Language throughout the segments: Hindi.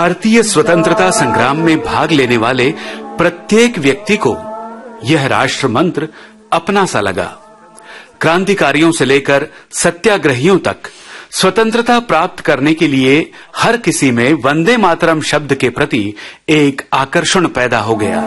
भारतीय स्वतंत्रता संग्राम में भाग लेने वाले प्रत्येक व्यक्ति को यह राष्ट्र मंत्र अपना सा लगा। क्रांतिकारियों से लेकर सत्याग्रहियों तक स्वतंत्रता प्राप्त करने के लिए हर किसी में वंदे मातरम शब्द के प्रति एक आकर्षण पैदा हो गया।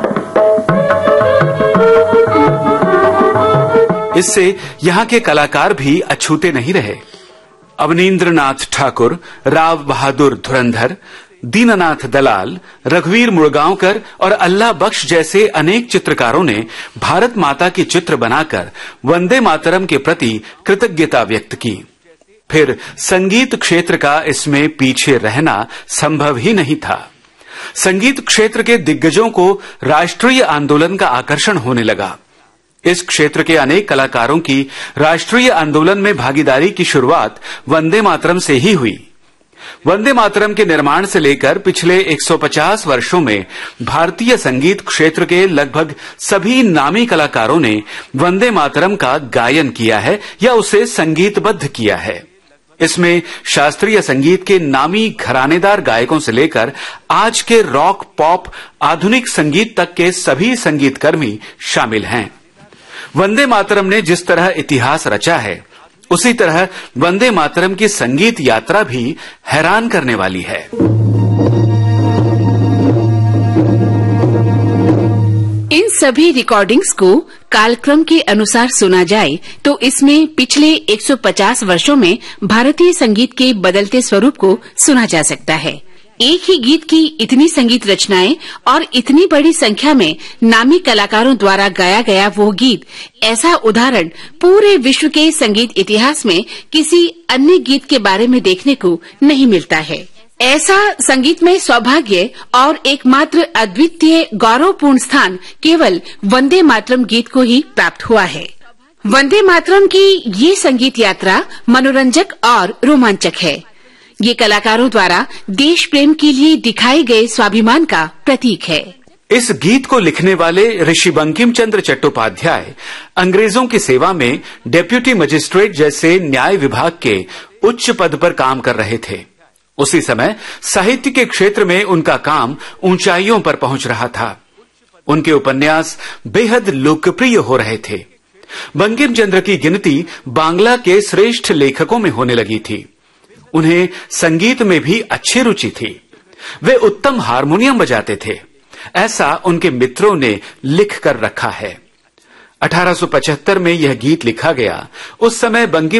इससे यहाँ के कलाकार भी अछूते नहीं रहे। अवनींद्रनाथ ठाकुर, राव बहादुर धुरंधर, दीननाथ दलाल, रघुवीर मुड़गांवकर और अल्लाह बख्श जैसे अनेक चित्रकारों ने भारत माता के चित्र बनाकर वंदे मातरम के प्रति कृतज्ञता व्यक्त की। फिर संगीत क्षेत्र का इसमें पीछे रहना संभव ही नहीं था। संगीत क्षेत्र के दिग्गजों को राष्ट्रीय आंदोलन का आकर्षण होने लगा। इस क्षेत्र के अनेक कलाकारों की राष्ट्रीय आंदोलन में भागीदारी की शुरुआत वंदे मातरम से ही हुई। वंदे मातरम के निर्माण से लेकर पिछले 150 वर्षों में भारतीय संगीत क्षेत्र के लगभग सभी नामी कलाकारों ने वंदे मातरम का गायन किया है या उसे संगीतबद्ध किया है। इसमें शास्त्रीय संगीत के नामी घरानेदार गायकों से लेकर आज के रॉक, पॉप, आधुनिक संगीत तक के सभी संगीतकर्मी शामिल हैं। वंदे मातरम ने जिस तरह इतिहास रचा है, उसी तरह वंदे मातरम की संगीत यात्रा भी हैरान करने वाली है। इन सभी रिकॉर्डिंग्स को कालक्रम के अनुसार सुना जाए तो इसमें पिछले 150 वर्षों में भारतीय संगीत के बदलते स्वरूप को सुना जा सकता है। एक ही गीत की इतनी संगीत रचनाएं और इतनी बड़ी संख्या में नामी कलाकारों द्वारा गाया गया वो गीत, ऐसा उदाहरण पूरे विश्व के संगीत इतिहास में किसी अन्य गीत के बारे में देखने को नहीं मिलता है। ऐसा संगीत में सौभाग्य और एकमात्र अद्वितीय गौरवपूर्ण स्थान केवल वंदे मातरम गीत को ही प्राप्त हुआ है। वंदे मातरम की ये संगीत यात्रा मनोरंजक और रोमांचक है। ये कलाकारों द्वारा देश प्रेम के लिए दिखाए गए स्वाभिमान का प्रतीक है। इस गीत को लिखने वाले ऋषि बंकिम चंद्र चट्टोपाध्याय अंग्रेजों की सेवा में डेप्यूटी मजिस्ट्रेट जैसे न्याय विभाग के उच्च पद पर काम कर रहे थे। उसी समय साहित्य के क्षेत्र में उनका काम ऊंचाइयों पर पहुंच रहा था। उनके उपन्यास बेहद लोकप्रिय हो रहे थे। बंकिम चंद्र की गिनती बांग्ला के श्रेष्ठ लेखकों में होने लगी थी। उन्हें संगीत में भी अच्छी रुचि थी। वे उत्तम हारमोनियम बजाते थे, ऐसा उनके मित्रों ने लिख कर रखा है। 1875 में यह गीत लिखा गया। उस समय बंकिम